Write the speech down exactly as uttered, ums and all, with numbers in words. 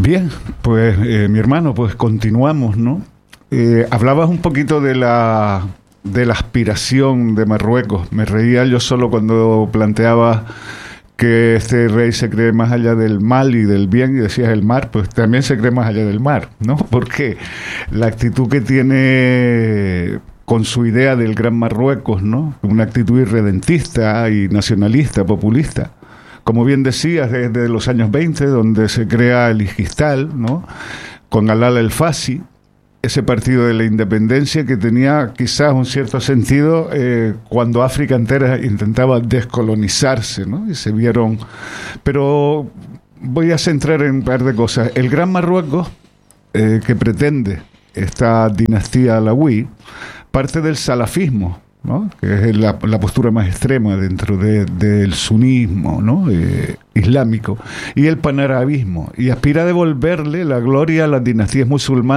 Bien, pues eh, mi hermano, pues continuamos, ¿no? Eh, hablabas un poquito de la de la aspiración de Marruecos. Me reía yo solo cuando planteaba que este rey se cree más allá del mal y del bien, y decías el mar, pues también se cree más allá del mar, ¿no? Porque la actitud que tiene con su idea del Gran Marruecos, ¿no? Una actitud irredentista y nacionalista, populista. Como bien decías, desde los años veinte, donde se crea el Isquistal, ¿no? Con Alal El Fassi, ese partido de la independencia que tenía quizás un cierto sentido eh, cuando África entera intentaba descolonizarse, ¿no? Y se vieron... Pero voy a centrar en un par de cosas. El Gran Marruecos, eh, que pretende esta dinastía alawí, parte del salafismo, ¿no? Que es la, la postura más extrema dentro de, del sunismo, ¿no? eh, islámico, y el panarabismo, y aspira a devolverle la gloria a las dinastías musulmanas